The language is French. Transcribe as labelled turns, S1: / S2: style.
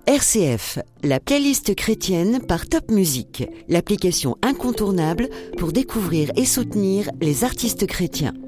S1: RCF, la playlist chrétienne par Top Music, l'application incontournable pour découvrir et soutenir les artistes chrétiens.